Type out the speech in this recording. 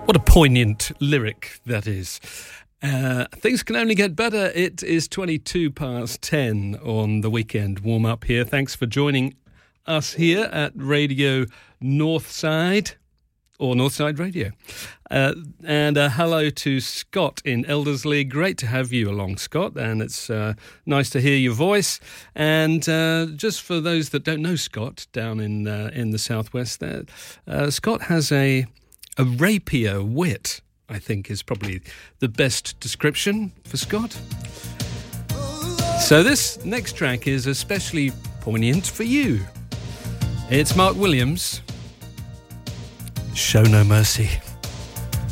What a poignant lyric that is. Things can only get better. It is 22 past 10 on the weekend warm-up here. Thanks for joining us here at Radio Northside, or Northside Radio. And hello to Scott in Elderslie. Great to have you along, Scott, and it's nice to hear your voice. And just for those that don't know Scott down in the southwest there, Scott has a rapier wit, I think, is probably the best description for Scott. So this next track is especially poignant for you. It's Mark Williams, Show No Mercy.